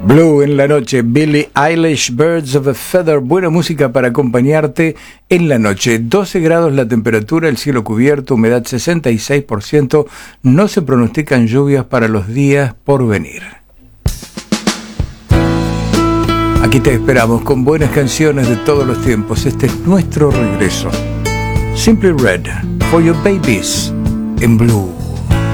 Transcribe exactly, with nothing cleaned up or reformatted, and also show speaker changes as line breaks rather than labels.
Blue en la noche, Billie Eilish, Birds of a Feather, buena música para acompañarte en la noche. doce grados la temperatura, el cielo cubierto, humedad sesenta y seis por ciento, no se pronostican lluvias para los días por venir. Aquí te esperamos con buenas canciones de todos los tiempos, este es nuestro regreso. Simply Red, For Your Babies, en Blue.